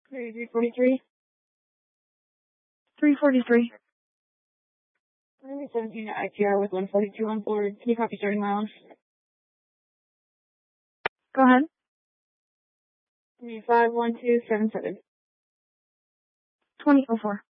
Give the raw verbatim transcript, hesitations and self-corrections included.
three forty-three. three forty-three. seventeen I T R with one forty-two on board. Can you copy starting miles? Go ahead. five one two seven seven. twenty oh four.